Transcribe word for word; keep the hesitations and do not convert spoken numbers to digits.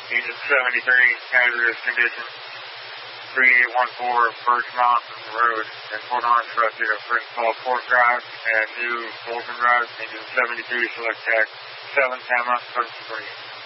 Engine seventy-three, hazardous condition. three eight one four Birch Mountain Road in Fort Orange, Rusty, a friend called Fort Drive and New Bolton Drive. Engine seventy-two, select tag seven, Tama, thirteen three.